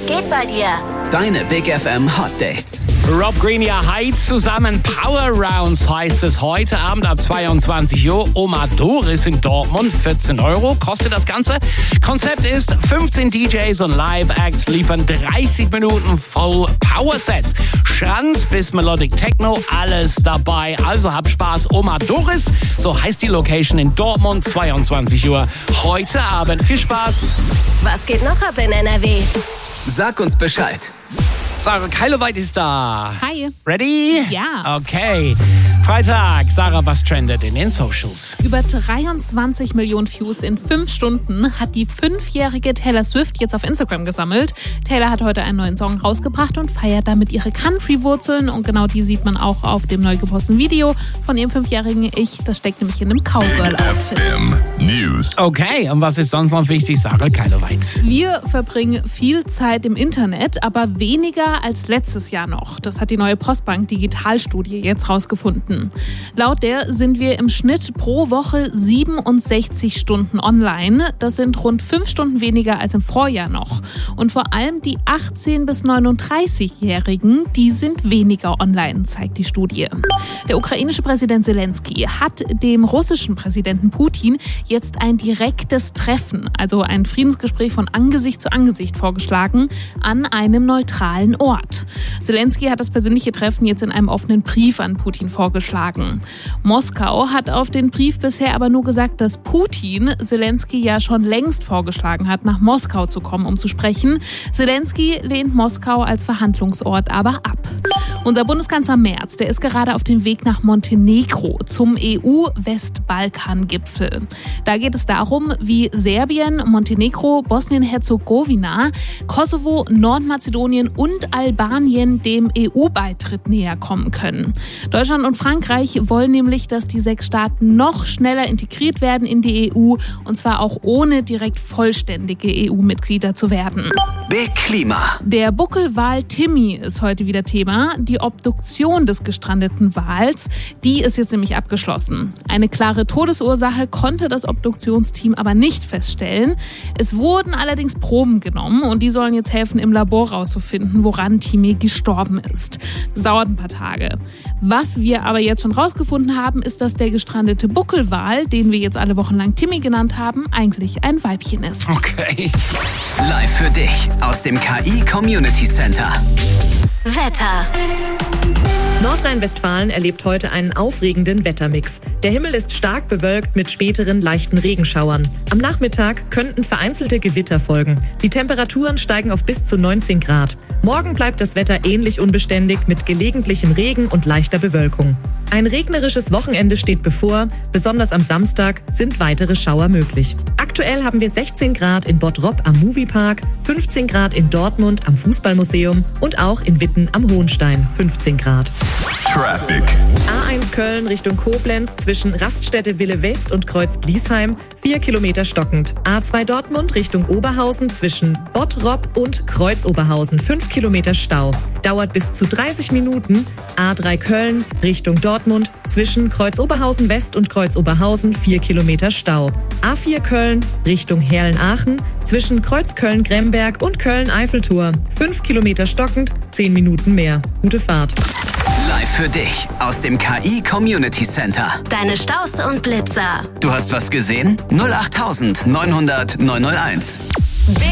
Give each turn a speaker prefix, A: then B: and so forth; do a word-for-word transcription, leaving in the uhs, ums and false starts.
A: Was geht bei dir?
B: Deine Big F M Hot Dates.
C: Rob Green, ja, heizt zusammen. Power Rounds heißt es heute Abend ab zweiundzwanzig Uhr. Oma Doris in Dortmund, vierzehn Euro kostet das Ganze. Konzept ist, fünfzehn D Js und Live-Acts liefern dreißig Minuten voll Power-Sets. Schranz bis Melodic Techno, alles dabei. Also hab Spaß. Oma Doris, so heißt die Location in Dortmund, zweiundzwanzig Uhr heute Abend. Viel Spaß.
A: Was geht noch ab in N R W?
B: Sag uns Bescheid.
C: Sarah Keiloweit ist da.
D: Hi.
C: Ready?
D: Ja.
C: Okay. Freitag. Sarah, was trendet in den Socials?
D: Über dreiundzwanzig Millionen Views in fünf Stunden hat die fünfjährige Taylor Swift jetzt auf Instagram gesammelt. Taylor hat heute einen neuen Song rausgebracht und feiert damit ihre Country-Wurzeln. Und genau die sieht man auch auf dem neu geposteten Video von ihrem fünfjährigen Ich. Das steckt nämlich in einem Cowgirl-Outfit.
E: News.
C: Okay, und was ist sonst noch wichtig, Sarah Keiloweit?
D: Wir verbringen viel Zeit im Internet, aber weniger als letztes Jahr noch. Das hat die neue Postbank Digitalstudie jetzt rausgefunden. Laut der sind wir im Schnitt pro Woche siebenundsechzig Stunden online. Das sind rund fünf Stunden weniger als im Vorjahr noch. Und vor allem die achtzehn- bis neununddreißigjährigen, die sind weniger online, zeigt die Studie. Der ukrainische Präsident Zelensky hat dem russischen Präsidenten Putin jetzt ein direktes Treffen, also ein Friedensgespräch von Angesicht zu Angesicht vorgeschlagen, an einem neutralen Ort. Zelensky hat das persönliche Treffen jetzt in einem offenen Brief an Putin vorgeschlagen. Moskau hat auf den Brief bisher aber nur gesagt, dass Putin Zelensky ja schon längst vorgeschlagen hat, nach Moskau zu kommen, um zu sprechen. Zelensky lehnt Moskau als Verhandlungsort aber ab. Unser Bundeskanzler Merz, der ist gerade auf dem Weg nach Montenegro zum E U-Westbalkan-Gipfel. Da geht es darum, wie Serbien, Montenegro, Bosnien-Herzegowina, Kosovo, Nordmazedonien und Albanien dem E U-Beitritt näher kommen können. Deutschland und Frankreich wollen nämlich, dass die sechs Staaten noch schneller integriert werden in die E U, und zwar auch ohne direkt vollständige E U-Mitglieder zu werden.
B: Big Klima.
D: Der Buckelwal Timmy ist heute wieder Thema. Die Obduktion des gestrandeten Wals, die ist jetzt nämlich abgeschlossen. Eine klare Todesursache konnte das Obduktionsteam aber nicht feststellen. Es wurden allerdings Proben genommen und die sollen jetzt helfen, im Labor rauszufinden, woran Timmy gestorben ist. Das dauert ein paar Tage. Was wir aber jetzt schon rausgefunden haben, ist, dass der gestrandete Buckelwal, den wir jetzt alle Wochen lang Timmy genannt haben, eigentlich ein Weibchen ist.
C: Okay.
B: Live für dich aus dem K I Community Center.
A: Wetter.
F: Nordrhein-Westfalen erlebt heute einen aufregenden Wettermix. Der Himmel ist stark bewölkt mit späteren leichten Regenschauern. Am Nachmittag könnten vereinzelte Gewitter folgen. Die Temperaturen steigen auf bis zu neunzehn Grad. Morgen bleibt das Wetter ähnlich unbeständig mit gelegentlichem Regen und leichter Bewölkung. Ein regnerisches Wochenende steht bevor. Besonders am Samstag sind weitere Schauer möglich. Aktuell haben wir sechzehn Grad in Bottrop am Moviepark, fünfzehn Grad in Dortmund am Fußballmuseum und auch in Witten am Hohenstein fünfzehn Grad.
E: Traffic.
F: A eins Köln Richtung Koblenz zwischen Raststätte Wille West und Kreuz Bliesheim, vier Kilometer stockend. A zwei Dortmund Richtung Oberhausen zwischen Bottrop und Kreuz Oberhausen, fünf Kilometer Stau. Dauert bis zu dreißig Minuten. A drei Köln Richtung Dortmund zwischen Kreuz Oberhausen West und Kreuz Oberhausen, vier Kilometer Stau. A vier Köln Richtung Herlen-Aachen zwischen Kreuz Köln-Gremberg und Köln-Eiffeltor, fünf Kilometer stockend, zehn Minuten mehr. Gute Fahrt.
B: Live für dich aus dem K I Community Center.
A: Deine Staus und Blitzer.
B: Du hast was gesehen? null acht neun null null neun null eins.
A: Big